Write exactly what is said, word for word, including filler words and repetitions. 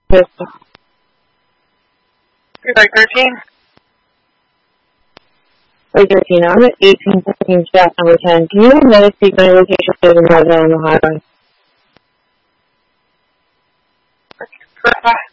Yes. Like thirteen? Like thirteen. I'm at eighteen fourteen staff number ten. Can you have another speak my location is in Roselle on the highway? Perfect.